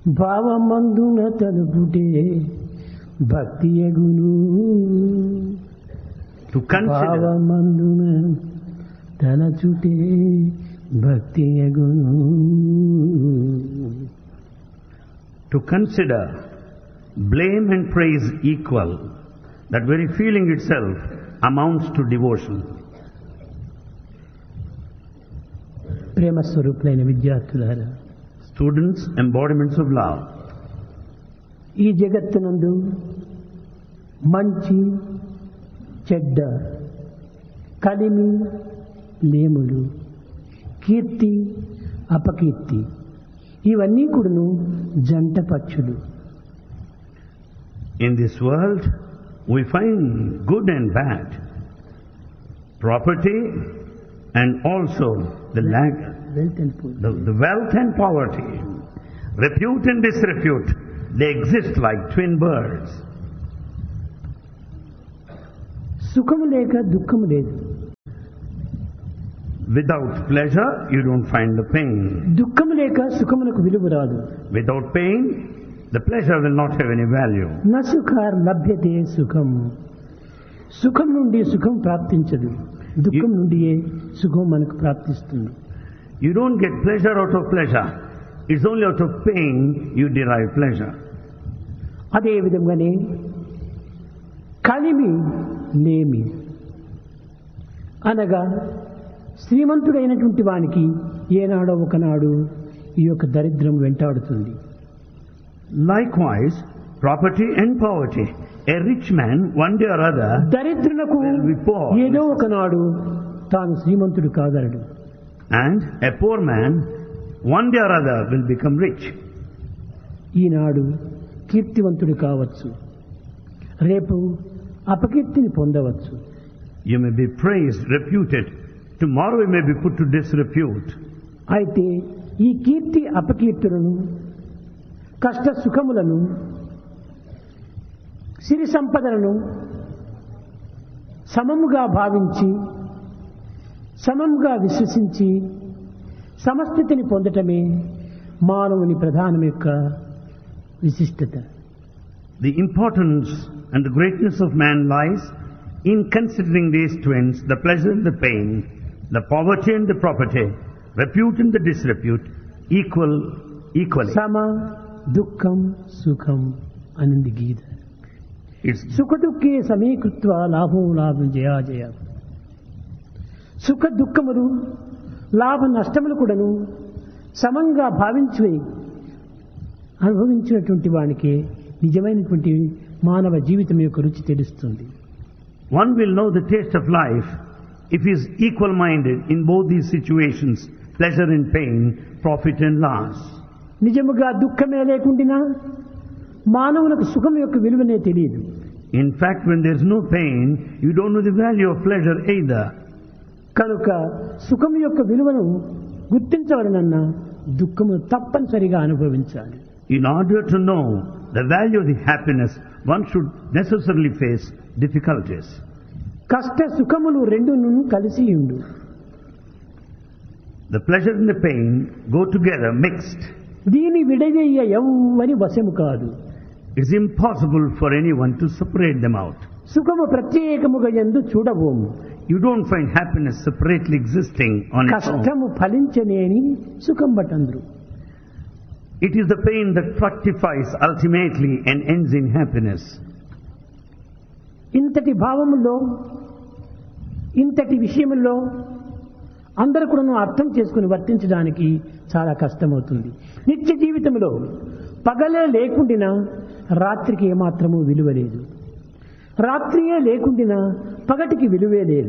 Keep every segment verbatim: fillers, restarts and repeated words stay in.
భావమందున తలుపుటే భక్తి యగును. To consider, భావమందున తలచుటే భక్తి యగును. to consider blame and praise equal, that very feeling itself amounts to devotion. ప్రేమ స్వరూపులైన విద్యార్థులారా, Students, embodiments of love. ఈ జగత్తునందు మంచి చెడ్డ, కలిమి లేములు, కీర్తి అపకీర్తి, ఇవన్నీ కూడాను జంట పక్షులు. In this world, we find good and bad, property and also the lack, wealth and poor. the, the wealth and poverty, repute and disrepute. They exist like twin birds. సుఖము లేక దుఃఖము లేదు, Without pleasure, you don't find the pain. దుఃఖము లేక సుఖమునకు విలువ రాదు. Without pain, the pleasure will not have any value. న సుఖార్ లభ్యతే సుఖం. సుఖం నుండి సుఖం ప్రాప్తించదు, దుఃఖం నుండియే సుఖం మనకు ప్రాప్తిస్తుంది. You don't get pleasure out of pleasure. It's only out of pain you derive pleasure. అదే విధంగానే కలిమి లేమి అనగా శ్రీమంతుడైనటువంటి వానికి ఏనాడో ఒకనాడు ఈ యొక్క దరిద్రం వెంటాడుతుంది. Likewise, property and poverty. A rich man, one day or other, దరిద్రులకు will be poor. ఏదో ఒకనాడు తాను శ్రీమంతుడు కాగలడు. And a poor man, one day or other, will become rich. ఈనాడు కీర్తివంతుడు కావచ్చు, రేపు అపకీర్తిని పొందవచ్చు. You may be praised, reputed. Tomorrow you may be put to disrepute. అయితే ఈ కీర్తి అపకీర్తులను, కష్ట సుఖములను, సిరి సంపదలను సమముగా భావించి, సమముగా విశ్వసించి సమస్థితిని పొందటమే మానవుని ప్రధానం యొక్క విశిష్టత. The importance and the greatness of man lies in considering these twins, the pleasure and the pain, the poverty and the property, repute and the disrepute, equal, equally. సమ దుఃఖం సుఖం అనింది గీత. It's సుఖ దుఃఖే సమీకృత్వ లాభో లాభం జయా జయ. సుఖ దుఃఖములు, లాభ నష్టములు కూడాను సమంగా భావించి అనుభవించినటువంటి వానికి నిజమైనటువంటి మానవ జీవితం యొక్క రుచి తెలుస్తుంది. One will know the taste of life if he is equal-minded in both these situations, pleasure and pain, profit and loss. నిజముగా దుఃఖమే లేకుండా మానవునికి సుఖం యొక్క విలువనే తెలియదు. In fact, when there is no pain, you don't know the value of pleasure either. కనుక సుఖం యొక్క విలువను గుర్తించవలనన్నా దుఃఖము తప్పనిసరిగా అనుభవించాలి. In order to know the value of the happiness, one should necessarily face difficulties. కష్ట సుఖములు రెండును కలిసి ఉండు. The pleasure and the pain go together, mixed. దీని విడదీయ ఎవ్వని వశము కాదు. It's impossible for anyone to separate them out. సుఖము ప్రత్యేకముగా యందు చూడబోము. You don't find happiness separately existing on its own. కష్టము ఫలించనేని సుఖం బటంద్రు. It is the pain that fructifies ultimately and ends in happiness. ఇంతటి భావములో, ఇంతటి విషయములో అందరూ కూడా అర్థం చేసుకుని వర్తించడానికి చాలా కష్టమవుతుంది. నిత్య జీవితంలో పగలే లేకుండినా రాత్రికి ఏమాత్రము విలువ లేదు, రాత్రియే లేకుండినా పగటికి విలువే లేదు.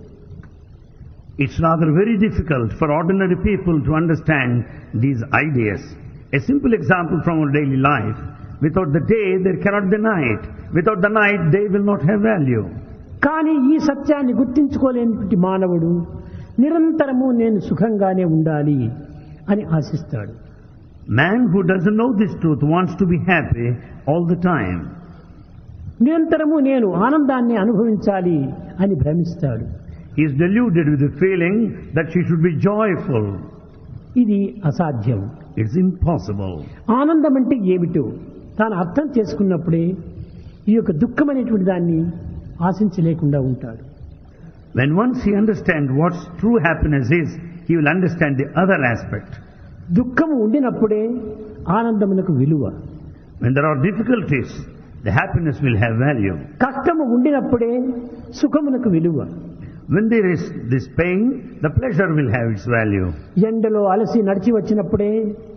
It's rather very difficult for ordinary people to understand these ideas. A simple example from our daily life. Without the day, there cannot be night. Without the night, day will not have value. కానీ ఈ సత్యాన్ని గుర్తించుకోలేని మానవుడు నిరంతరము నేను సుఖంగానే ఉండాలి అని ఆశిస్తాడు. Man who doesn't know this truth wants to be happy all the time. నిరంతరము నేను ఆనందాన్ని అనుభవించాలి అని భ్రమిస్తాడు. He is deluded with the feeling that she should be joyful. ఇది అసాధ్యం. It's impossible. ఆనందం అంటే ఏమిటో తాను అర్థం చేసుకున్నప్పుడే ఈ యొక్క దుఃఖం అనేటువంటి దాన్ని ఆశించలేకుండా ఉంటాడు. When once he understands what true happiness is, he will understand the other aspect. దుఃఖం ఉండినప్పుడే ఆనందమునకు విలువ. When there are difficulties, the happiness will have value. కష్టము ఉండినప్పుడే సుఖమునకు విలువ. When there is this pain, the pleasure will have its value. ఎండలో అలసి నడిచి వచ్చినప్పుడే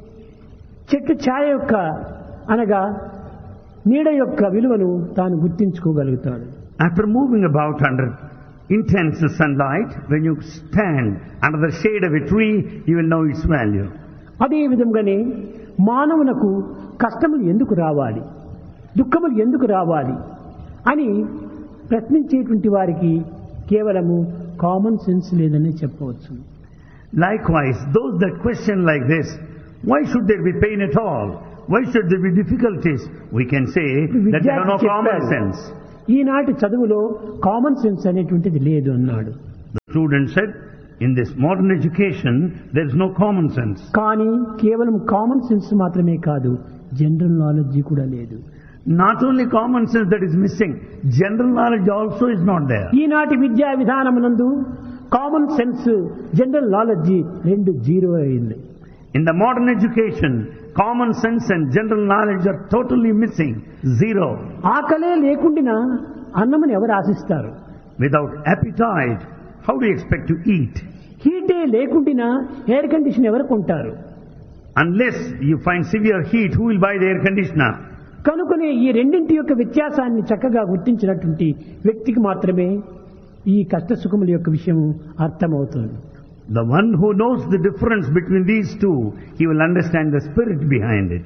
చెట్టు ఛాయ యొక్క అనగా నీడ యొక్క విలువను తాను గుర్తించుకోగలుగుతాడు. After moving about under intense sunlight, when you stand under the shade of a tree, you will know its value. అదే విధంగానే మానవునకు కష్టములు ఎందుకు రావాలి, దుఃఖములు ఎందుకు రావాలి అని ప్రశ్నించేటువంటి వారికి కేవలము కామన్ సెన్స్ లేదని చెప్పవచ్చు. Likewise, those that question like this, why should there be pain at all? Why should there be difficulties? We can say that they have no common sense. ఈనాటి చదువులో కామన్ సెన్స్ అనేటువంటిది లేదు అన్నాడు. The student said, in this modern education, there is no common sense. కానీ కేవలం common sense మాత్రమే కాదు, general knowledge కూడా లేదు. Not only common sense that is missing, general knowledge also is not there. ఈనాటి విద్యా విధానమునందు కామన్ సెన్స్, జనరల్ నాలెడ్జ్ రెండు zero అయింది. In the modern education, common sense and general knowledge are totally missing. Zero. ఆకలే లేకుండా అన్నమును ఎవరు ఆశిస్తారు? Without appetite, how do you expect to eat? హీటే లేకుండా air condition ఎవరు కొంటారు? Unless you find severe heat, who will buy the air conditioner? కనుకనే ఈ రెండింటి యొక్క వ్యత్యాసాన్ని చక్కగా గుర్తించినటువంటి వ్యక్తికి మాత్రమే ఈ కష్ట సుఖముల యొక్క విషయం అర్థమవుతుంది. The one who knows the difference between these two, he will understand the spirit behind it.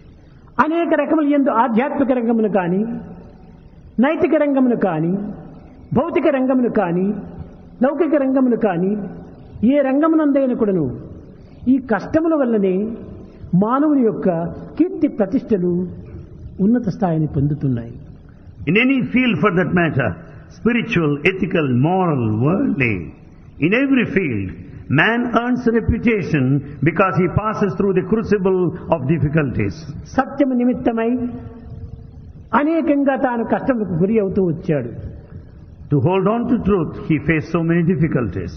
అనేక రకముల యందు ఆధ్యాత్మిక రంగమును కానీ, నైతిక రంగమును కానీ, భౌతిక రంగమును కానీ, లౌకిక రంగమును కానీ, ఏ రంగమునందైనా కూడాను ఈ కష్టముల వల్లనే మానవుని యొక్క కీర్తి ప్రతిష్టలు ఉన్నత స్థాయిని పొందుతున్నాయి. In any field for that matter, spiritual, ethical, moral, worldly, in every field, man earns reputation because he passes through the crucible of difficulties. సత్యము నిమిత్తమై అనేకంగా తాను కష్టములకు గురి అవుతూ వచ్చాడు. To hold on to truth, he faced so many difficulties.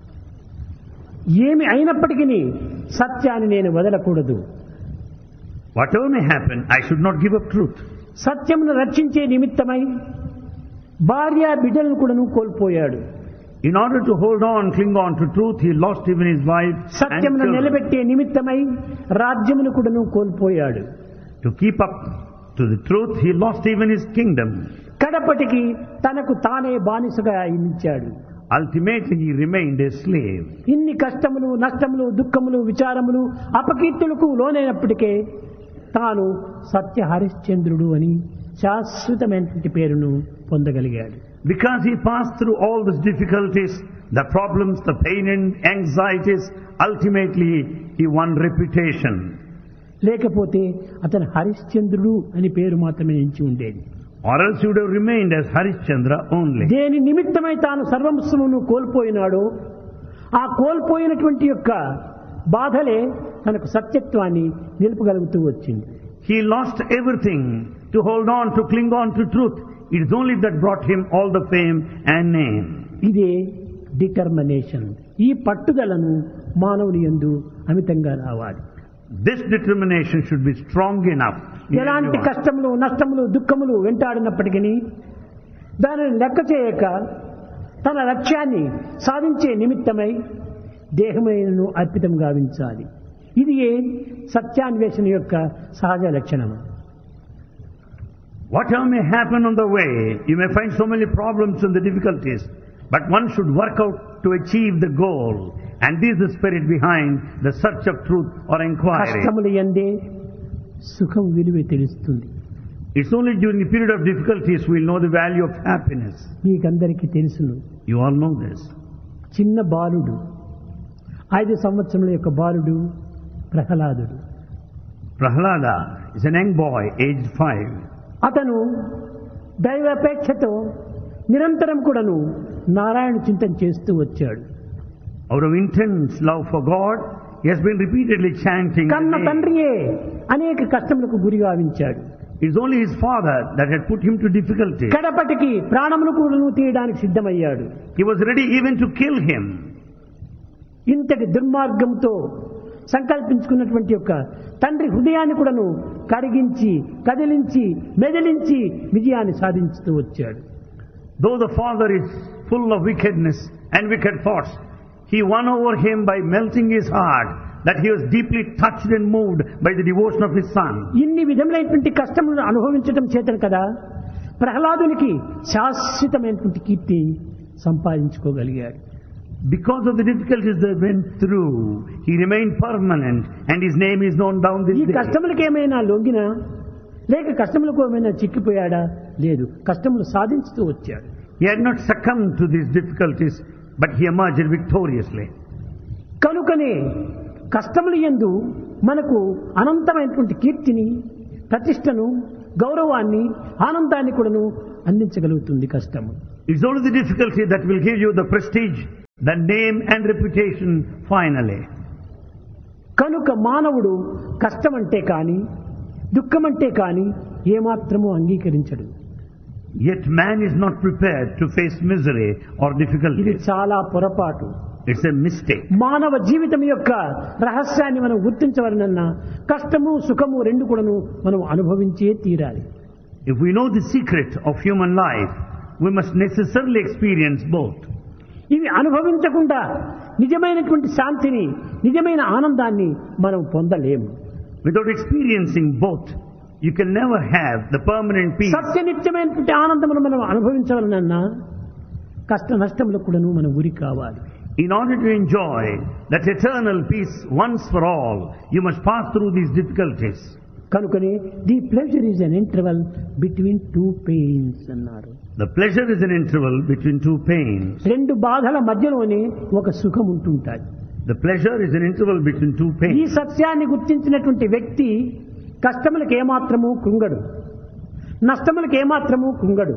ఏమి అయినప్పటికీ సత్యాన్ని నేను వదలకూడదు. Whatever may happen, I should not give up truth. సత్యమును రక్షించే నిమిత్తమై భార్య బిడ్డలను కూడాను కోల్పోయాడు. In order to hold on, cling on to truth, he lost even his wife and సత్యమును children. నిలబెట్టే నిమిత్తమై రాజ్యమును కూడాను కోల్పోయాడు. To keep up to the truth, he lost even his kingdom. కడపటికి తనకు తానే బానిసగా అయించాడు. Ultimately, he remained a slave. ఇన్ని కష్టములు, నష్టములు, దుఃఖములు, విచారములు, అపకీర్తులకు లోనైనప్పటికే తాను సత్య హరిశ్చంద్రుడు అని శాశ్వతమైనటువంటి పేరును పొందగలిగాడు. Because he passed through all these difficulties, the problems, the pain and anxieties, ultimately he won reputation. లేకపోతే అతను హరిశ్చంద్రుడు అని పేరు మాత్రమే నిలిచి ఉండేది. Or else he would have remained as Harishchandra only. దేని నిమిత్తమై తాను సర్వస్వమును కోల్పోయినాడో ఆ కోల్పోయినటువంటి యొక్క బాధలే తనకు సత్యత్వాన్ని నిలుపగలుగుతూ వచ్చింది. He lost everything to hold on, to cling on to truth. It is only that brought him all the fame and name. ఇదే డిటర్మినేషన్. ఈ పట్టుదలను మానవుని యందు అమితంగా రావాలి. This determination should be strong enough. ఎలాంటి కష్టములు, నష్టములు, దుఃఖములు వెంటాడినప్పటికీ దానిని లెక్క చేయక తన లక్ష్యాన్ని సాధించే నిమిత్తమై దేహమైనను అర్పితం గావించాలి. ఇది సత్యాన్వేషణ యొక్క సహజ లక్షణము. Whatever may happen on the way, you may find so many problems and the difficulties, but one should work out to achieve the goal. And this is the spirit behind the search of truth or inquiry. కష్టములు యందే సుఖం విలువ తెలుస్తుంది. It's only during the period of difficulties we will know the value of happiness. మీకందరికీ తెలుసును. You all know this. చిన్న బాలుడు, ఐదు సంవత్సరముల యొక్క బాలుడు ప్రహ్లాదుడు. Prahlada is an young boy, aged five. అతను దైవాపేక్షతో నిరంతరం కూడాను నారాయణ చింతన చేస్తూ వచ్చాడు. Out of intense love for God, he has been repeatedly chanting the కన్న name. తండ్రియే అనేక కష్టములకు గురి గావించాడు. It is only his father that had put him to difficulty. కడపటికి ప్రాణమును కూడా తీయడానికి సిద్ధమయ్యాడు. He was ready even to kill him. ఇంతటి దుర్మార్గంతో సంకల్పించుకున్నటువంటి యొక్క తండ్రి హృదయాన్ని కూడాను కరిగించి కదిలించి మెదిలించి విజయాన్ని సాధించుతూ వచ్చాడు. Though the father is full of wickedness and wicked thoughts, he won over him by melting his heart, that he was deeply touched and moved by the devotion of his son. ఇన్ని విధములైనటువంటి కష్టములను అనుభవించడం చేతను కదా ప్రహ్లాదునికి శాశ్వతమైనటువంటి కీర్తి సంపాదించుకోగలిగాడు. Because of the difficulties they went through, he remained permanent and his name is known down this ఈ day. కష్టములకు ఏమైనా లొంగినా లేక కష్టములకు ఏమైనా చిక్కిపోయాడా? లేదు, కష్టములు సాధించుతూ వచ్చాడు. He had not succumbed to these difficulties, but he emerged victoriously. కనుకనే కష్టములు యందు మనకు అనంతమైనటువంటి కీర్తిని, ప్రతిష్టను, గౌరవాన్ని, ఆనందాన్ని కూడాను అందించగలుగుతుంది కష్టము. It's only the difficulty that will give you the prestige, the name and reputation finally. కనుక మానవుడు కష్టమంటే కాని దుఃఖమంటే కాని ఏమాత్రము అంగీకరించడు. Yet man is not prepared to face misery or ఇది difficulties. చాలా పొరపాటు. It's a mistake. మానవ జీవితం యొక్క రహస్యాన్ని మనం గుర్తించవలనన్నా కష్టము సుఖము రెండు కూడాను మనం అనుభవించే తీరాలి. If we know the secret of human life, we must necessarily experience both. ఇవి అనుభవించకుండా నిజమైనటువంటి శాంతిని, నిజమైన ఆనందాన్ని మనం పొందలేము. Without experiencing both, you can never have the permanent peace. సత్యనిత్యమైనటువంటి ఆనందమును మనం అనుభవించవలనన్నా కష్ట నష్టములకు కూడాను మనం గురి కావాలి. In order to enjoy that eternal peace once for all, you must pass through these difficulties. కనుకనే the pleasure is an interval between two pains అన్నారు. The pleasure is an interval between two pains. రెండు బాధల మధ్యలోనే ఒక సుఖం ఉంటుంటాయి. The pleasure is an interval between two ఈ pains. సత్యాన్ని గుర్తించినటువంటి వ్యక్తి కష్టములకు ఏమాత్రము కృంగడు, నష్టములకు ఏమాత్రము కృంగడు,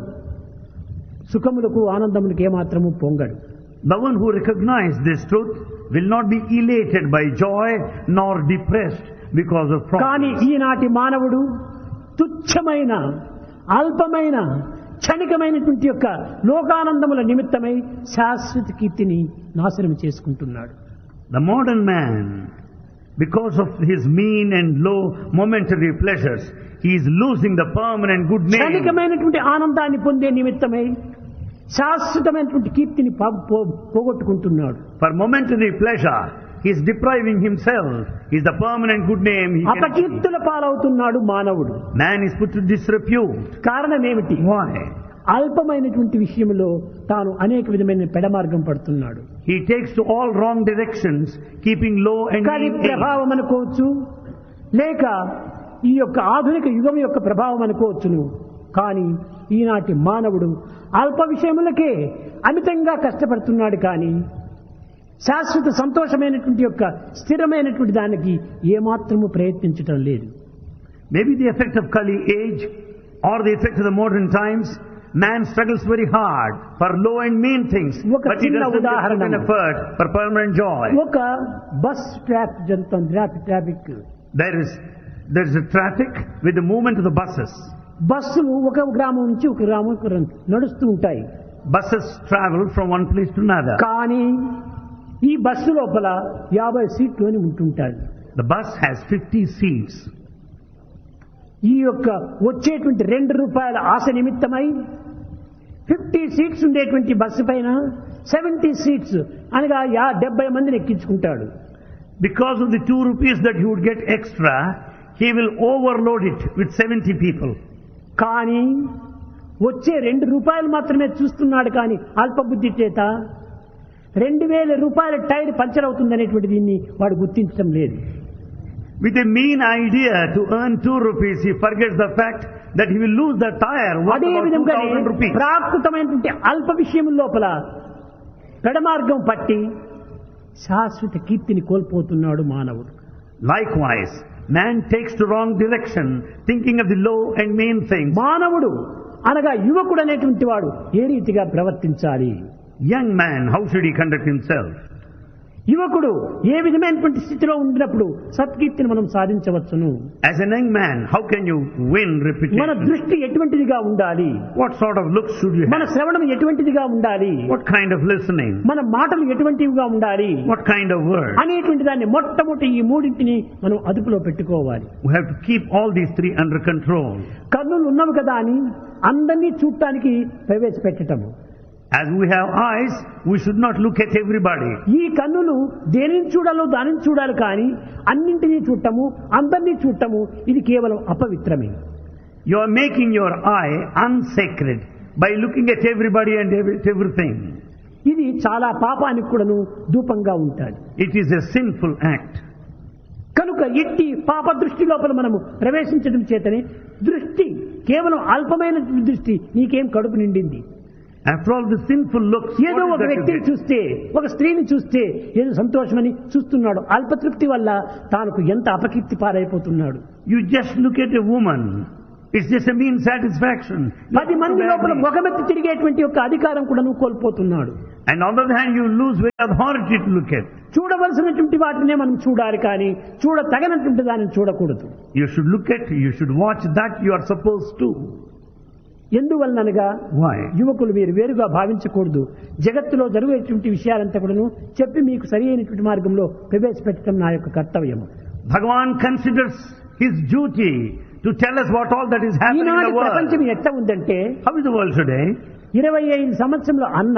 సుఖములకు ఆనందములకు ఏమాత్రము పొంగడు. The one who recognizes this truth will not be elated by joy nor depressed because of కానీ problems. ఈనాటి మానవుడు తుచ్చమైన అల్పమైన క్షణికమైనటువంటి యొక్క లోకానందముల నిమిత్తమై శాశ్వత కీర్తిని నాశనం చేసుకుంటున్నాడు. The modern man, because of his mean and low momentary pleasures, he is losing the permanent good name. క్షణికమైనటువంటి ఆనందాన్ని పొందే నిమిత్తమై శాశ్వతమైనటువంటి కీర్తిని పో- పో- పోగొట్టుకుంటున్నాడు. For momentary pleasure, he is depriving himself. Is the permanent good name he can. అపకీర్తుల పాలవుతున్నాడు మానవుడు. Man is put to disrepute. కారణం ఏమిటి? Why? అల్పమైనటువంటి విషయంలో తాను అనేక విధమైన పెడమార్గం పడుతున్నాడు. He takes to all wrong directions, keeping low and కానీ mean aims. ప్రభావం అనుకోవచ్చు, లేక ఈ యొక్క ఆధునిక యుగం యొక్క ప్రభావం అనుకోవచ్చును. కానీ ఈనాటి మానవుడు అల్ప విషయములకే అమితంగా కష్టపడుతున్నాడు. కానీ శాశ్వత సంతోషమైనటువంటి యొక్క స్థిరమైనటువంటి దానికి ఏమాత్రము ప్రయత్నించటం లేదు. Maybe the effect of Kali age or the effect of the modern times, man struggles very hard for low and mean things, ఒక but he చిన్న doesn't ఉదాహరణ. put an effort for permanent joy. ఒక bus traffic జరుగుతుంది, traffic There is there is a traffic with the movement of the buses. బస్సులు ఒక గ్రామం నుంచి ఒక గ్రామం నడుస్తూ ఉంటాయి. Buses travel from one place to another. కానీ ఈ బస్సు లోపల యాభై సీట్లు అని ఉంటుంటాయి. The bus has fifty seats. ఈ యొక్క వచ్చేటువంటి రెండు రూపాయల ఆశ నిమిత్తమై ఫిఫ్టీ సీట్స్ ఉండేటువంటి బస్సు పైన సెవెంటీ సీట్స్ అనగా యా డెబ్బై మందిని ఎక్కించుకుంటాడు. Because of the two rupees that he would get extra, he will overload it with seventy people. కానీ వచ్చే రెండు రూపాయలు మాత్రమే చూస్తున్నాడు. కానీ అల్పబుద్ధి చేత రెండు వేల రూపాయల టైర్ పంచర్ అవుతుంది అనేటువంటి దీన్ని వాడు గుర్తించడం లేదు. With a mean idea to earn two rupees, he forgets the fact that he will lose the tire worth అదే about two విధంగా thousand rupees. ప్రాకృతమైనటువంటి అల్ప విషయం లోపల పెడమార్గం పట్టి శాశ్వత కీర్తిని కోల్పోతున్నాడు మానవుడు. Likewise, man takes to wrong direction, thinking of the low and mean things. మానవుడు అనగా యువకుడు అనేటువంటి వాడు ఏ రీతిగా ప్రవర్తించాలి? Young man, how should he conduct himself? యువకుడు ఏ విధమైనటువంటి స్థితిలో ఉండినప్పుడు సత్కీర్తిని మనం సాధించవచ్చును. As a young man, how can you win మన reputation? దృష్టి ఎటువంటిదిగా ఉండాలి, What sort of looks should you మన have? శ్రవణం ఎటువంటిదిగా ఉండాలి, What kind of listening? మన మాటలు ఎటువంటివిగా ఉండాలి What kind of words? అనేటువంటి దాన్ని మొట్టమొదటి ఈ మూడింటిని మనం అదుపులో పెట్టుకోవాలి. We have to keep all these three under control. కన్నులు ఉన్నవి కదా అని అందరినీ చూడటానికి ప్రవేశపెట్టటము. As we have eyes, we should not look at everybody. ఈ కన్నులు దేనిని చూడాలో దానిని చూడాలి కానీ అన్నింటినీ చూడటము అందరినీ చూడటము ఇది కేవలం అపవిత్రమే. You are making your eye unsacred by looking at everybody and every- everything. ఇది చాలా పాపానికి కూడాను ధూపంగా ఉంటాది. It is a sinful act. కనుక ఎట్టి పాప దృష్టి లోపల మనము ప్రవేశించడం చేతనే దృష్టి కేవలం అల్పమైన దృష్టి నీకేం కడుపు నిండింది. After all the sinful looks, ఏదో what ఒక is that you వ్యక్తిని get? చూస్తే ఒక స్త్రీని చూస్తే ఏదో సంతోషమని చూస్తున్నాడు. అల్పతృప్తి వల్ల తానుకు ఎంత అపకీర్తి పారైపోతున్నాడు. You just look at a woman. It's just a mean satisfaction. You పది look మంది badly. లోపల ముఖమెత్తి తిరిగేటువంటి యొక్క అధికారం కూడా నువ్వు కోల్పోతున్నాడు. And on the other hand, you lose very authority to look at. చూడవలసినటువంటి వాటినే మనం చూడాలి కానీ చూడ తగనటువంటి దానిని చూడకూడదు. You should look at, you should watch that you are supposed to. ఎందువలనగా Why? యువకులు మీరు వేరుగా భావించకూడదు. జగత్తులో జరిగేటువంటి విషయాలంతా కూడాను చెప్పి మీకు సరి అయినటువంటి మార్గంలో ప్రవేశపెట్టడం నా యొక్క కర్తవ్యము. Bhagavan considers his duty to tell us what all that is happening in ఈనాటి the ప్రపంచం world. ఎట్లా ఉందంటే How is the world today? ఇరవై ఐదు సంవత్సరంలో అన్న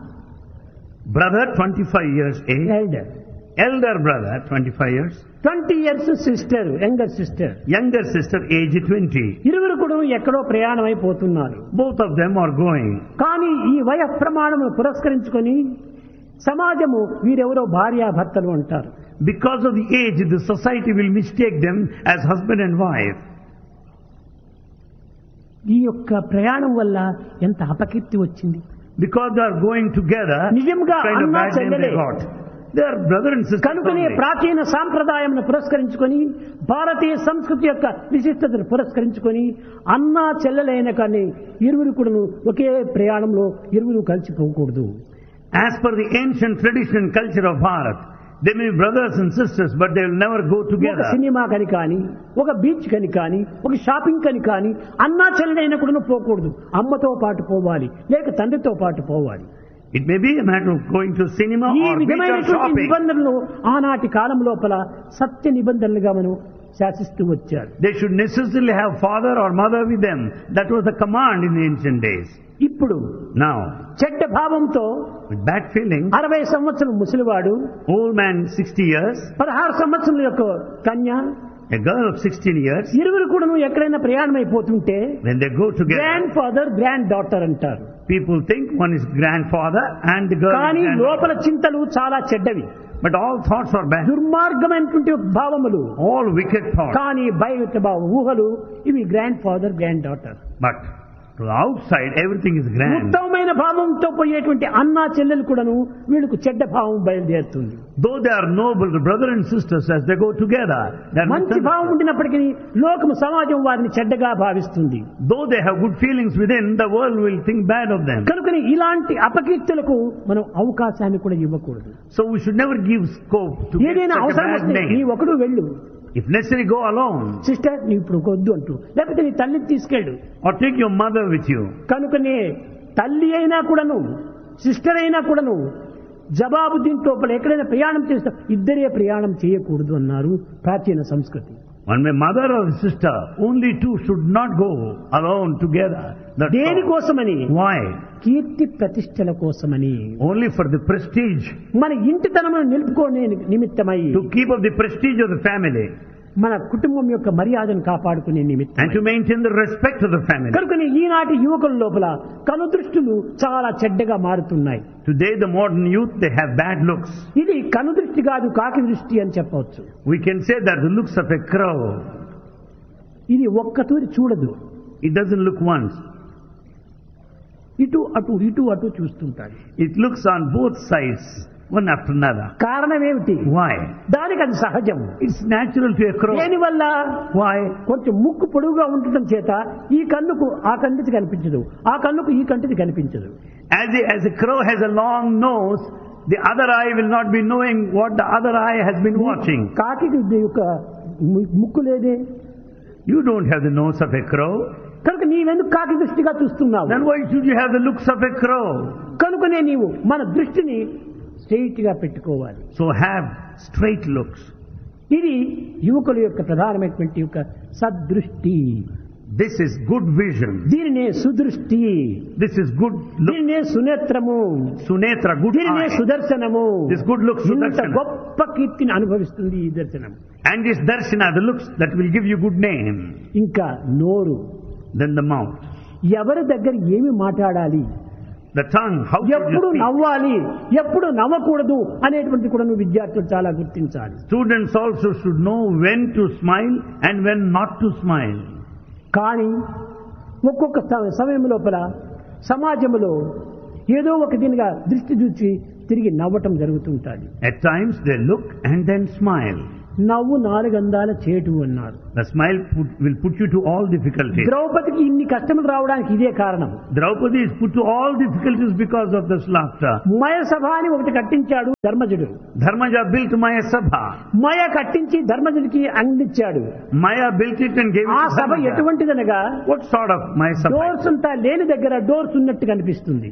Brother, twenty-five years age. Elder, Elder brother, twenty-five years. Twenty years sister, younger sister, Younger sister, age twenty. ఇరువురు కూడా ఎక్కడో ప్రయాణం అయిపోతున్నారు. Both of them are going. కానీ ఈ వయ ప్రమాణమును పురస్కరించుకొని సమాజము వీరెవరో భార్యాభర్తలు అంటారు. Because of the age, the society will mistake them as husband and wife. ఈ యొక్క ప్రయాణం వల్ల ఎంత అపకీర్తి వచ్చింది. Because they are going together, నిజంగా kind of అన్నా bad name they చెల్లెలే. got. They are brother and sister కనుకనే only. ప్రాచీన సాంప్రదాయంను పురస్కరించుకొని భారతీయ సంస్కృతి యొక్క విశిష్టతను పురస్కరించుకొని అన్నా చెల్లెలైన కానీ ఇరువురు కూడా ఒకే ప్రయాణంలో ఇరువురు కలిసిపోకూడదు. As per the ancient tradition and culture of Bharat, they may be brothers and sisters, but they will never go ఒక together. సినిమా కని కానీ ఒక బీచ్ కని కానీ ఒక షాపింగ్ కని కానీ అన్నా చెల్లెలైన కూడా పోకూడదు. అమ్మతో పాటు పోవాలి, లేక తండ్రితో పాటు పోవాలి. It may be a matter of going to cinema ఈ or beach or విధమైనటువంటి shopping. నిబంధనలు ఆనాటి కాలం లోపల సత్య నిబంధనలుగా మనం శాసిస్తూ వచ్చారు. They should necessarily have father or mother with them. That was the command in the ancient days. ఇప్పుడు Now, చెడ్డ భావంతో with bad feelings, అరవై సంవత్సరం ముసలివాడు, old man sixty years, పదహారు సంవత్సరం యొక్క కన్య, a girl of sixteen years, ఇరువురు కూడా ఎక్కడైనా ప్రయాణం అయిపోతుంటే when they go together, grand father grand daughter అంటారు. people think one is grandfather and the girl is కానీ granddaughter. లోపల చింతలు చాలా చెడ్డవి, But all thoughts are bad. దుర్మార్గమైనటువంటి భావములు, All wicked thoughts. కానీ బయట భావ ఊహలు ఇవి grand father grand daughter. But to the outside, everything is grand. ఉత్తమమైన భావంతో పోయేటువంటి అన్నా చెల్లెలు కూడాను వీళ్ళకు చెడ్డ భావం బయలుదేరుతుంది. Though they are noble, the brother and sisters, as they go together, they are మంచి భావం misunderstood. ఉండినప్పటికీ లోకము సమాజం వారిని చెడ్డగా భావిస్తుంది. Though they have good feelings within, the world will think bad of them. కనుకని ఇలాంటి అపకీర్తులకు మనం అవకాశాన్ని కూడా ఇవ్వకూడదు. So we should never give scope to get ఏదైనా such a అవసరం bad వస్తే నీ name. ఒకడు వెళ్ళు, If necessary, go alone. Sister నీ ఇప్పుడు వద్దు అంటూ, లేకపోతే నీ తల్లిని తీసుకెళ్ళు. Or take your mother with you. కనుకనే తల్లి అయినా కూడాను సిస్టర్ అయినా కూడాను జవాబు దీంట్లో ఎక్కడైనా ప్రయాణం చేస్తే ఇద్దరే ప్రయాణం చేయకూడదు అన్నారు ప్రాచీన సంస్కృతి. One may mother or sister, only two should not go alone together. That's all. దేనికోసమని? Why? కీర్తి ప్రతిష్టల కోసమని, Only for the prestige. మన ఇంటితనమును నిలుపుకోనే నిమిత్తమై, To keep up the prestige of the family. మన కుటుంబం యొక్క మర్యాదను కాపాడుకునే నిమిత్తం. And to maintain the respect of the family. కనుకని ఈనాటి యువకుల లోపల కనుదృష్టులు చాలా చెడ్డగా మారుతున్నాయి. Today the modern youth, they have bad looks. ఇది కనుదృష్టి కాదు, కాకి దృష్టి అని చెప్పవచ్చు. We can say that the looks of a crow. ఇది ఒక్కతూరి చూడదు, It doesn't look once. ఇటు అటు ఇటు అటు చూస్తుంటాడు. It looks on both sides, one after another. కారణం ఏమిటి? Why? దానికి అది సహజం. It's natural to a crow. దేనివల్ల? Why? కొంచెం ముక్కు పొడుగుగా ఉండటం చేత ఈ కన్నుకు ఆ కంటిది కనిపించదు, ఆ కన్నుకు ఈ కంటిది కనిపించదు. As a, as a crow has a long nose, The other eye will not be knowing what the other eye has been watching. కాకి యొక్క ము- ముక్కు లేదే, You don't have the nose of a crow. కనుక నీవెందుకు కాకి దృష్టిగా చూస్తున్నావు? Then why should you have the looks of a crow? కనుకనే నీవు మన దృష్టిని స్ట్రెయిట్ గా పెట్టుకోవాలి. So have straight looks. ఇది యువకుల యొక్క ప్రధానమైనటువంటి యొక్క సదృష్టి. This is good vision. దీనినే సుదృష్టి, This is good look. దీనినే సునేత్రము, Sunetra, good దీనినే eye. సుదర్శనము. This good looks, ఇంత sudarshana. గొప్ప కీర్తిని అనుభవిస్తుంది ఈ దర్శనం. And this darshana, the looks that will give you good name. ఇంకా నోరు, Then the mouth. ఎవరి దగ్గర ఏమి మాట్లాడాలి, The tongue, how should ఎప్పుడు you speak? నవ్వాలి, ఎప్పుడు నవ్వకూడదు అనేటువంటి కూడా నువ్వు విద్యార్థులు చాలా గుర్తించాలి. Students also should know when to smile and when not to smile. కానీ ఒక్కొక్క స- సమయం లోపల సమాజంలో ఏదో ఒక దీనిగా దృష్టి చూచి తిరిగి నవ్వటం జరుగుతుంటుంది. At times they look and then smile. నవ్వు నాలుగందాల చేటు అన్నారు. The smile put, will put you to all difficulties. ద్రౌపదికి ఇన్ని కష్టములు రావడానికి ఇదే కారణం. Draupadi is put to all difficulties because of this laughter. మయ సభ అని ఒకటి కట్టించాడు ధర్మజుడు. Dharmaja built Maya Sabha. మయ కట్టించి ధర్మజుడికి అందించాడు. Maya built it and gave it ఆ to Sabha Dharmaja. ఎటువంటిదనగా What sort of Maya Sabha? Doors అంతా లేని దగ్గర డోర్స్ ఉన్నట్టు కనిపిస్తుంది.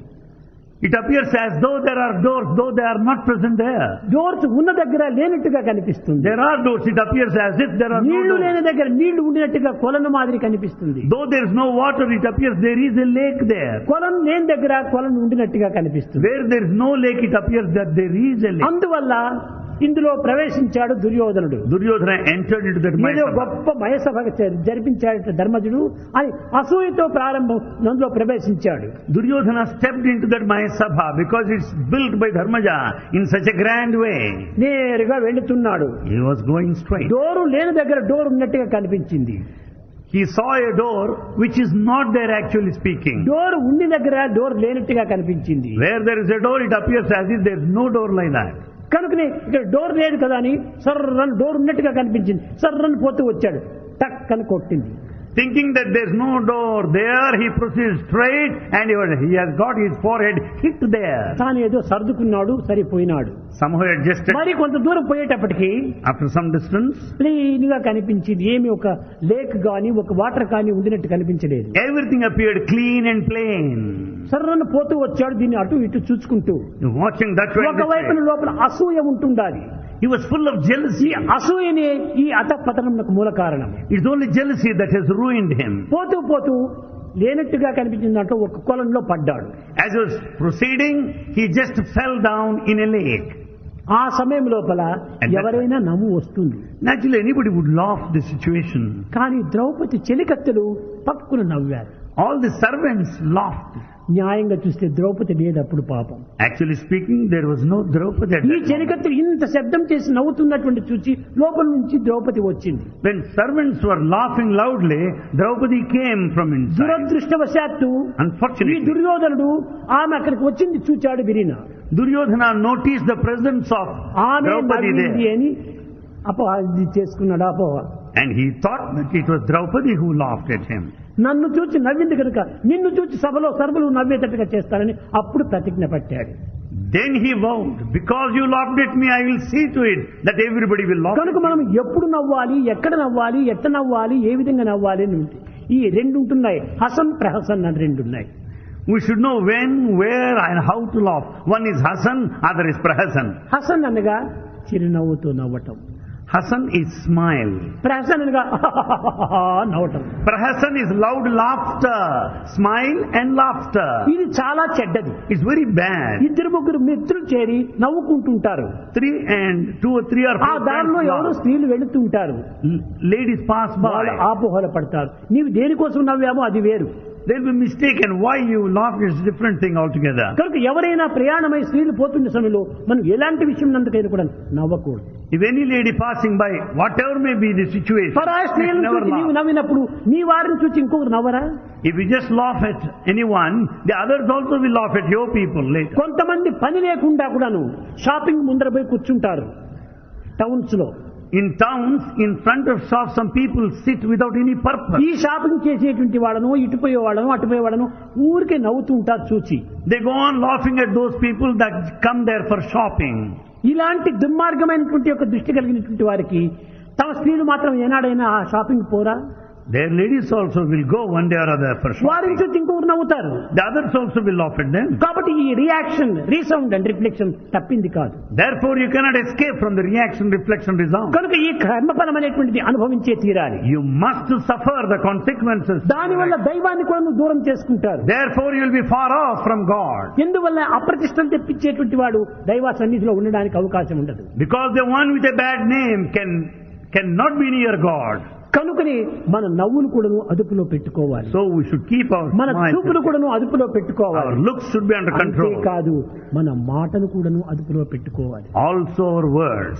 It appears as though there are doors, though they are not present there. Doors ఉన్న దగ్గర లేనట్టుగా కనిపిస్తుంది. There are doors, it appears as if there are no నీళ్లు లేని doors. దగ్గర నీళ్లు ఉండినట్టుగా కొలను మాదిరి కనిపిస్తుంది. Though there is no water, it appears there is a lake there. కొలను లేని దగ్గర కొలను ఉండినట్టుగా కనిపిస్తుంది. Where there is no lake, it appears that there is a lake. అందువల్ల ఇందులో ప్రవేశించాడు దుర్యోధనుడు. Duryodhana entered into that Maya ఏదో Sabha. గొప్ప మయసభ జరిపించాడు ధర్మజుడు అని అసూయతో ప్రారంభం అందులో ప్రవేశించాడు. Duryodhana stepped into that Maya Sabha because it's built by Dharmaja in such a grand way. నేరుగా వెళుతున్నాడు. He was going straight. Door లేని దగ్గర డోర్ ఉన్నట్టుగా కనిపించింది. He saw a door which is not there actually speaking. Door ఉండి దగ్గర door లేనట్టుగా కనిపించింది. Where there is a door, it appears as if there is no door like that. కనుకనే ఇక్కడ డోర్ లేదు కదా అని సర్రన్ డోర్ ఉన్నట్టుగా కనిపించింది. సర్రన్ పోతూ వచ్చాడు, టక్ అని కొట్టింది. Thinking that there is no door there, he proceeds straight and he was- he has got his forehead hit there. తాను ఏదో సర్దుకున్నాడు, సరిపోయినాడు. Somehow adjusted. మరి కొంత దూరం పోయేటప్పటికి After some distance, క్లీన్ గా కనిపించింది. ఏమి ఒక లేక్ గాని ఒక వాటర్ కానీ ఉండినట్టు కనిపించలేదు. everything appeared clean and plain. సర్రను పోతూ వచ్చాడు, దీన్ని అటు ఇటు చూసుకుంటూ. Watching that way, and this ఒకవైపున way. లోపల అసూయ ఉంటుండాలి. He was full of jealousy. అసూయనే ఈ అతపతనంకు మూల కారణం. It's only jealousy that has ruined him. పోతూ పోతూ లేనట్టుగా కనిపించింది దాంట్లో ఒక కొలంలో పడ్డాడు. As he was proceeding, he just fell down in a lake. ఆ సమయం లోపల And that- ఎవరైనా నవ్వు వస్తుంది. Naturally, anybody would laugh the situation. కానీ ద్రౌపది చెలికత్తెలు పక్కున నవ్వారు. All the servants laughed. న్యాయంగా చూస్తే ద్రౌపది లేదు అప్పుడు పాపం. Actually speaking, there was no Draupadi at ఈ that moment. చెలికత్తెలు ఇంత శబ్దం చేసి నవ్వుతున్నటువంటి చూసి లోపల నుంచి ద్రౌపది వచ్చింది. When servants were laughing loudly, Draupadi came from inside. దురదృష్టవశాత్తు ఈ Unfortunately, దుర్యోధనుడు ఆమె అక్కడికి వచ్చింది చూచాడు విరిన. Duryodhana noticed the presence of ఆమె Draupadi నవ్వింది there. అని అపవాది చేసుకున్నాడు. అపోహ. And he thought that it was Draupadi who laughed at him. నన్ను చూచి నవ్వింది కనుక నిన్ను చూచి సభలో సర్వులు నవ్వేటట్టుగా చేస్తానని అప్పుడు ప్రతిజ్ఞ పట్టాడు. Then he vowed, because you laughed at me, I will see to it that everybody will laugh. కనుక మనం ఎప్పుడు నవ్వాలి, ఎక్కడ నవ్వాలి, ఎట్ట నవ్వాలి, ఏ విధంగా నవ్వాలి అని ఉంది. ఈ రెండు ఉంటున్నాయి, హసన్ ప్రహసన్ అని రెండు ఉన్నాయి. We should know when, where and how to laugh. One is Hasan, other is Prahasan. Hasan అనగా చిరునవ్వుతో నవ్వటం, Hasan is smile. ప్రహసన్ అనగా నవ్వటం. Prahasan is loud laughter, smile and laughter. ఇది చాలా చెడ్డది. It's very bad. ఇద్దరు ముగ్గురు మిత్రులు చేరి నవ్వుకుంటుంటారు. Three and two or three or ఆ four దారిలో friends ఎవరో laugh. స్త్రీలు వెళుతుంటారు. L- Ladies pass వాళ్ళు by. ఆపోహల పడతారు. నీవు దేనికోసం నవ్వామో అది వేరు. They'll be mistaken. Why you laugh is a different thing altogether. కనుక ఎవరైనా ప్రయాణమై స్త్రీలు పోతున్న సమయంలో మనం ఎలాంటి విషయం నందుకైనా కూడా నవ్వకూడదు. If any lady passing by, whatever may be the situation, పరాయి you స్త్రీలను never చూసి నీవు laugh. నవ్వినప్పుడు నీ వారిని చూసి ఇంకొకరు నవ్వరా? If you just laugh at anyone, the others also will laugh at your people later. కొంతమంది పని లేకుండా కూడాను షాపింగ్ ముందర పోయి కూర్చుంటారు టౌన్స్ లో. In towns, in front of shops, some people sit without any purpose. ఈ షాపింగ్ చేసేటువంటి వాళ్ళను, ఇటుపోయే వాళ్ళను, అటుపోయే వాళ్ళను ఊరికే నవ్వుతూ ఉంటారు చూచి. They go on laughing at those people that come there for shopping. ఇలాంటి దుర్మార్గమైనటువంటి యొక్క దృష్టి కలిగినటువంటి వారికి తమ స్త్రీలు మాత్రం ఏనాడైనా ఆ షాపింగ్ పోరా? Their ladies also will go one day or other for వారిని shopping. చూసి ఇంకొకరు నవ్వుతారు. The others also will laugh at them. కాబట్టి ఈ రియాక్షన్, రీసౌండ్ అండ్ రిఫ్లెక్షన్ తప్పింది కాదు. Therefore, you cannot escape from the reaction, reflection, resound. కనుక ఈ కర్మఫలం అనేటువంటిది అనుభవించే తీరాలి. You must suffer the consequences. దానివల్ల దైవాన్ని కూడా నువ్వు దూరం చేసుకుంటారు. Therefore, you will be far off from God. ఎందువల్ల అప్రతిష్టం తెప్పించేటువంటి వాడు దైవ సన్నిధిలో ఉండడానికి అవకాశం ఉండదు. Because the one with a bad name can cannot be near God. కనుకని మన నవ్వును కూడాను అదుపులో పెట్టుకోవాలి. So we should keep our మన చూపును smiles. కూడాను అదుపులో పెట్టుకోవాలి. Our looks should be under control. అంతేకాదు మన మాటను కూడాను అదుపులో పెట్టుకోవాలి. Also our words.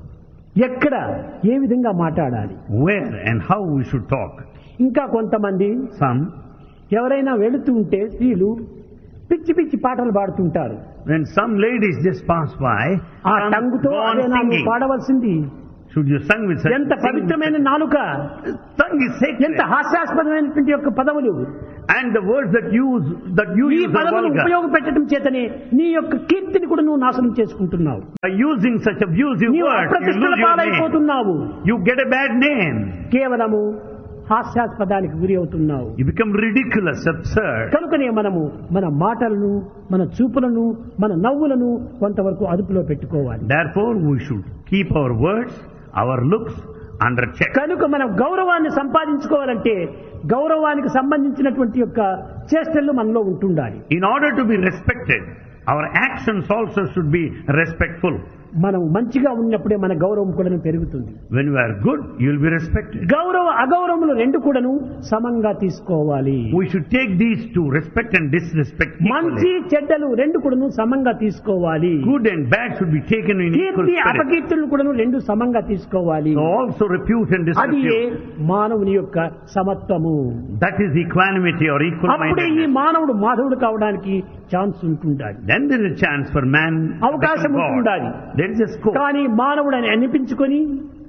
ఎక్కడ ఏ విధంగా మాట్లాడాలి, Where and how we should talk. ఇంకా కొంతమంది Some, ఎవరైనా వెళుతూ ఉంటే స్త్రీలు పిచ్చి పిచ్చి పాటలు పాడుతుంటారు. when some ladies just pass by, ఆ some టంగుతో go on అదేనా నువ్వు singing. పాడవలసింది? Should you sing with such ఎంత sing పవిత్రమైన నాలుక, with- Tongue is sacred. ఎంత హాస్యాస్పదమైనటువంటి యొక్క పదములు. And the words that use that you ఈ use are పదములు vulgar. ఉపయోగపెట్టడం చేతనే నీ యొక్క కీర్తిని కూడా నువ్వు నాశనం చేసుకుంటున్నావు. By using such abusive నీవు words, you అప్రతిష్టల lose your name. పాలైపోతున్నావు. You get a bad name. కేవలము హాస్యాస్పదానికి గురి అవుతున్నావు. You become ridiculous, absurd. కనుకనే మనము మన మాటలను, మన చూపులను, మన నవ్వులను కొంతవరకు అదుపులో పెట్టుకోవాలి. Therefore, we should keep our words, our looks under check. కనుక మనం గౌరవాన్ని సంపాదించుకోవాలంటే గౌరవానికి సంబంధించినటువంటి యొక్క చేష్టలు మనలో ఉంటుండాలి. In order to be respected, our actions also should be respectful. మనం మంచిగా ఉన్నప్పుడే మన గౌరవం కూడా పెరుగుతుంది. When you are good, you will be respected. గౌరవ అగౌరవములు రెండు కూడాను సమంగా తీసుకోవాలి. We should take these two, respect and disrespect, మంచి equally. చెడ్డలు రెండు కూడాను సమంగా తీసుకోవాలి. Good and bad should be taken in equal Keerthi spirit. అపకీర్తులు కూడాను రెండు సమంగా తీసుకోవాలి. So also repute and అది disrepute. మానవుని యొక్క సమత్వము. That is equanimity or equal అప్పుడే ఈ mindedness. మానవుడు మాధవుడు కావడానికి ఛాన్స్ ఉంటుండాలి, Then there is a chance for man to అవకాశం become God. ఉంటుండాలి. There is a scope. కానీ మానవుడు అని అనిపించుకొని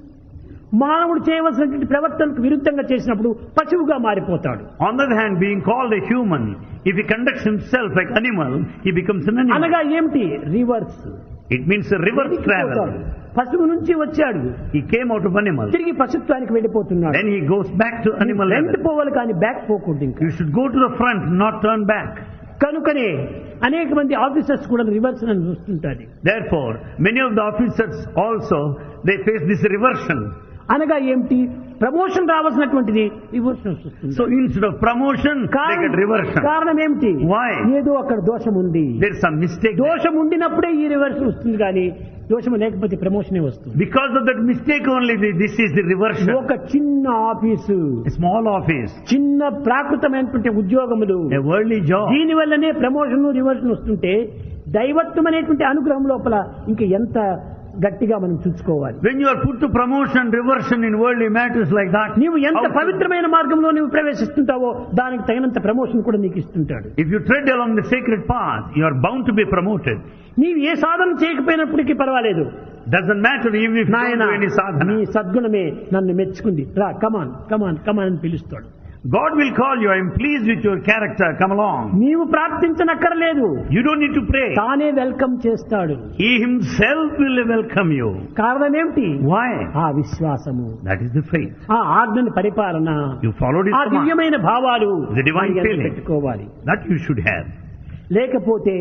మానవుడు చేయవలసినటువంటి ప్రవర్తనకు విరుద్ధంగా చేసినప్పుడు పశువుగా మారిపోతాడు. On the other hand, being called a human, if he conducts himself like animal, he becomes an animal. అనగా ఏమిటి? Reverse. It means a reverse travel. పశువు నుంచి వచ్చాడు, He came out of animal. తిరిగి పశుత్వానికి వెళ్ళిపోతున్నాడు. Then he goes back to animal front level. పోవాలి కానీ back పోకూడదు. ఇంకా You should go to the front, not turn back. కనుకనే అనేక మంది ఆఫీసర్స్ కూడా రివర్స్ అని చూస్తుంటారు. Therefore, many of the officers also, they face this reversion. అనగా ఏమిటి? ప్రమోషన్ రావాల్సినటువంటిది రివర్షన్ వస్తుంది. So instead of promotion, they get reversion. కారణం ఏమిటి? Why? ఏదో అక్కడ దోషం ఉంది. There is some mistake. దోషం ఉండినప్పుడే ఈ రివర్షన్ వస్తుంది, కానీ దోషం లేకపోతే ప్రమోషనే వస్తుంది. Because of that mistake only, the- this is the reversion. ఒక చిన్న ఆఫీసు, A small office, చిన్న ప్రాకృతమైనటువంటి ఉద్యోగములు, a worldly job. దీని వల్లనే ప్రమోషన్ రివర్షన్ వస్తుంటే దైవత్వం అనేటువంటి అనుగ్రహం లోపల ఇంకా ఎంత గట్టిగా మనం చూసుకోవాలి. When you are put to promotion, reversion in worldly matters like that, నీవు ఎంత how- పవిత్రమైన మార్గంలో నీవు ప్రవేశిస్తుంటావో దానికి తగినంత ప్రమోషన్ కూడా నీకు ఇస్తుంటాడు. if you tread along the sacred path, you are bound to be promoted. నీవు ఏ సాధన చేయకపోయినప్పటికీ పర్వాలేదు. Doesn't matter even if you don't నాయన do any నీ sadhana. సద్గుణమే నన్ను మెచ్చుకుంది, రా కమాన్ కమాన్ కమాన్ అని పిలుస్తాడు. God will call you, I am pleased with your character, come along. నీవు ప్రార్థించనక్కర్లేదు, You don't need to pray. తానే వెల్కమ్ చేస్తాడు. He himself will welcome you. కారణం ఏమిటి? Why? ఆ విశ్వాసము, That is the faith. ఆ ఆజ్ఞని పరిపాలన, You followed his ఆ command. దివ్యమైన భావాలు The divine మనకి feeling. పెట్టుకోవాలి. That you should have. లేకపోతే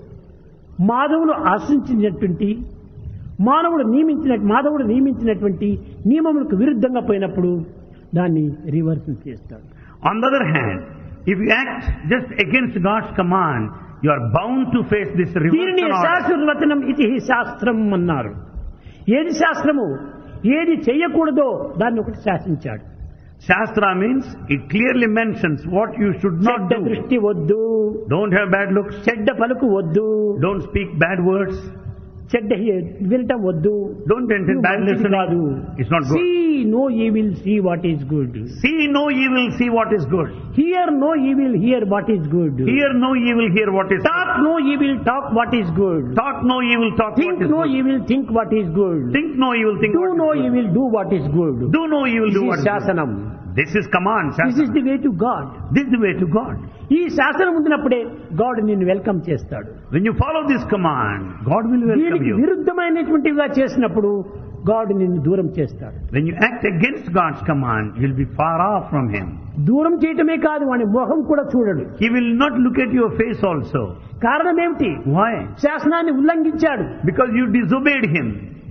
మాధవుడు ఆశించినటువంటి మానవుడు నియమించిన మాధవుడు నియమించినటువంటి నియమములకు విరుద్ధంగా పోయినప్పుడు దాన్ని రివర్స్ చేస్తాడు. On the other hand, if you act just against God's command, you are bound to face this దీనిని reversion order. శాస్త్రవచనం ఇది శాస్త్రం అన్నారు. ఏది శాస్త్రము? ఏది చెయ్యకూడదో దాన్ని ఒకటి శాసించాడు. Shastra means it clearly mentions what you should not చెడ్డ do. దృష్టి వద్దు, Don't have bad looks. చెడ్డ పలుకు వద్దు, Don't speak bad words. చెడ్డ వినటం వద్దు, Don't entertain bad మంచిది listening. కాదు. It's not good. See no evil, see what is good. See no evil, see what is good. Hear no evil, hear what is good. Hear no evil, hear what is Talk no evil, talk what is good. good. Talk no evil, talk Think what is no good. evil, think what is good. Think no evil, think Do what no is good. evil, do what is good. Do no evil, This do what is is good. శాసనం. This is command, This is Shasana. the way to God. This is the way to God. ఈ శాసనం ఉండినప్పుడే God నిన్ను welcome చేస్తాడు. When you follow this command, God will welcome దీనికి you. విరుద్ధమైనటువంటివిగా చేసినప్పుడు God నిన్ను దూరం చేస్తాడు. When you act against God's command, you'll be far off from Him. దూరం చేయటమే కాదు, వాని మొహం కూడా చూడడు. He will not look at your face also. కారణం ఏమిటి? Why? శాసనాన్ని ఉల్లంఘించాడు. Because you disobeyed Him.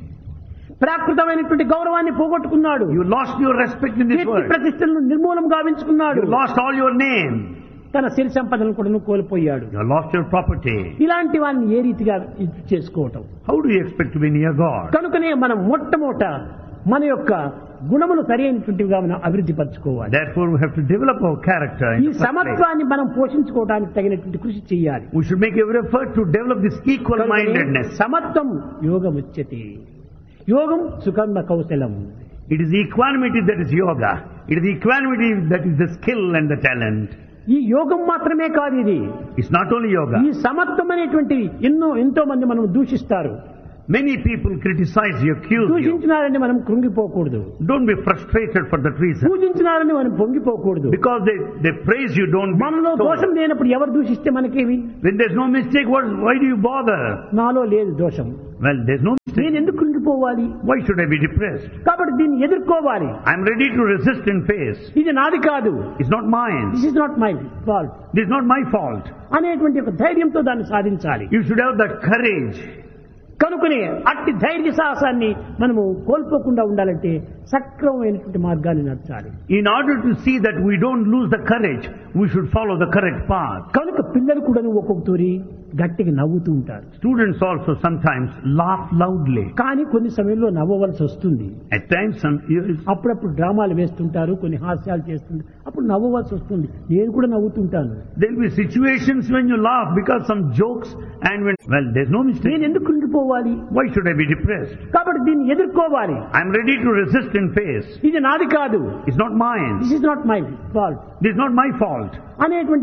ప్రాకృతమైనటువంటి గౌరవాన్ని పోగొట్టుకున్నాడు. You lost your respect in this Keerthi world. ప్రతిష్టలను నిర్మూలం గావించుకున్నాడు. You lost all your name. తన సిరి సంపదలను కూడా కోల్పోయాడు. You lost your property. ఇలాంటి వారిని ఏ రీతిగా ఇది చేసుకోవటం? How do you expect to be near God? కనుకనే మనం మొట్టమొదట మన యొక్క గుణములు సరైనటువంటివిగా మనం అభివృద్ధి పరచుకోవాలి. Therefore, we have to develop our character in ఈ the first place. సమత్వాన్ని మనం పోషించుకోవడానికి తగినటువంటి కృషి చేయాలి. We should make every effort to develop this equal-mindedness. సమత్వం యోగముచ్యతే. యోగం సుకర్మ కౌశలం. It is equanimity that is yoga. It is equanimity that is the skill and the talent. ఈ యోగం మాత్రమే కాదు, ఇది It's not only yoga. ఈ సమత్వం అనేటువంటి ఎన్నో ఎంతో మంది మనం దూషిస్తారు. Many people criticize you, accuse you. దూషించినారని మనం కృంగిపోకూడదు. Don't be frustrated for that reason. పూజించినారని మనం పొంగిపోకూడదు. Because they, they praise you, don't be మనలో దోషం so. లేనప్పుడు ఎవరు దూషిస్తే మనకేమి? When there's no mistake, what, why do you bother? నాలో లేదు దోషం, Well, there's no mistake. నేను ఎందుకు కృంగిపోవాలి? Why should I be depressed? కాబట్టి దీన్ని ఎదుర్కోవాలి. I'm ready to resist and face. ఇది నాది కాదు, It's not mine. This is not my fault This is not my fault. అనేటువంటి ఒక ధైర్యంతో దాన్ని సాధించాలి. You should have that courage. కనుకనే అట్టి ధైర్య సాహసాన్ని మనము కోల్పోకుండా ఉండాలంటే సక్రమమైనటువంటి మార్గాన్ని నడచాలి. In order to see that we don't lose the courage, we should follow the correct path. కనుక పిల్లలు కూడా ఒక్కొక్క తూరి గట్టిగా నవ్వుతూ ఉంటారు. Students also sometimes laugh loudly. కానీ కొన్ని సమయంలో నవ్వవలసి వస్తుంది. At times, some, you- అప్పుడప్పుడు డ్రామాలు వేస్తుంటారు, కొన్ని హాస్యాలు చేస్తుంటారు, అప్పుడు నవ్వవలసి వస్తుంది. నేను కూడా నవ్వుతుంటాను. there will be situations when you laugh because some jokes and when, well, there's no mistake. నేను ఎందుకు కృంగిపోవాలి? Why should I be depressed? కాబట్టి దీన్ని ఎదుర్కోవాలి. I'm ready to resist and face. ఇది నాది కాదు, It's not mine. This is not my fault This is not my fault. అనేటువంటి